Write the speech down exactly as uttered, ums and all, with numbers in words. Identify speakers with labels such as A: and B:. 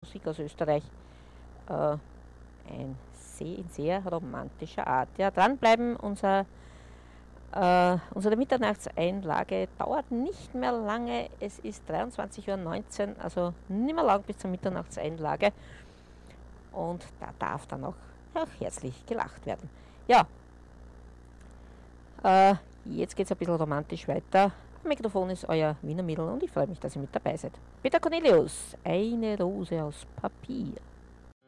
A: Musik aus Österreich. Äh, ein sehr, in sehr romantischer Art. Ja, dranbleiben, unser, äh, unsere Mitternachtseinlage dauert nicht mehr lange. Es ist dreiundzwanzig Uhr neunzehn, also nicht mehr lang bis zur Mitternachtseinlage. Und da darf dann auch ja, herzlich gelacht werden. Ja, äh, jetzt geht es ein bisschen romantisch weiter. Am Mikrofon ist euer Wiener Mädel und ich freue mich, dass ihr mit dabei seid. Peter Cornelius, eine Rose aus Papier.